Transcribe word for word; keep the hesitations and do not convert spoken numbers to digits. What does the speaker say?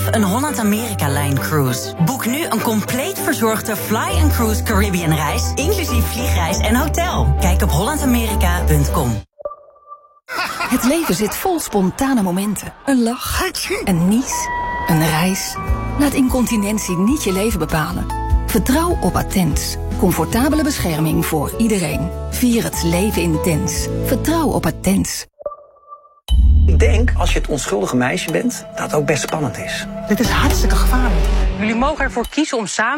een Holland-Amerika-lijn-cruise. Boek nu een compleet verzorgde Fly and Cruise Caribbean-reis, inclusief vliegreis en hotel. Kijk op holland amerika punt com. Het leven zit vol spontane momenten. Een lach, een nies, een reis. Laat incontinentie niet je leven bepalen. Vertrouw op Attens. Comfortabele bescherming voor iedereen. Vier het leven intens. Vertrouw op Attens. Ik denk, als je het onschuldige meisje bent, dat het ook best spannend is. Dit is hartstikke gevaarlijk. Jullie mogen ervoor kiezen om samen